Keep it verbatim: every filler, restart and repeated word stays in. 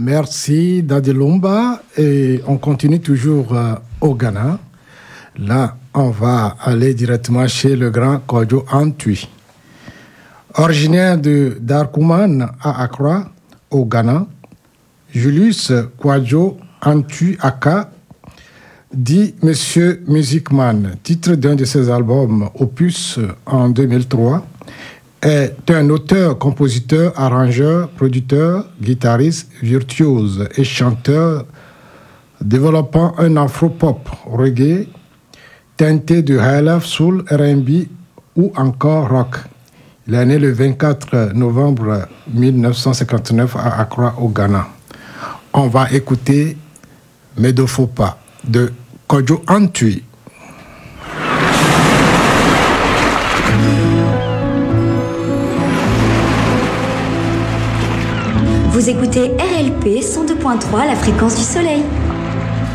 Merci Dadilumba et on continue toujours euh, au Ghana. Là, on va aller directement chez le grand Kojo Antwi. Originaire de Darkouman à Accra, au Ghana, Julius Kojo Antwi Aka, dit Monsieur Musicman, titre d'un de ses albums Opus en deux mille trois, est un auteur, compositeur, arrangeur, producteur, guitariste, virtuose et chanteur développant un afro-pop reggae teinté de highlife, soul, R and B ou encore rock. Il est né le vingt-quatre novembre mille neuf cent cinquante-neuf à Accra, au Ghana. On va écouter Medofopa de Kojo Antwi. Vous écoutez R L P cent deux point trois, la fréquence du soleil.